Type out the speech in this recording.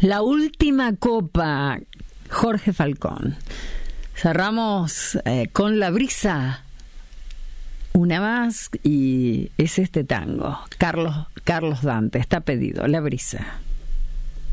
La última copa, Jorge Falcón. Cerramos con La Brisa. Una más y es este tango. Carlos Dante, está pedido, La Brisa.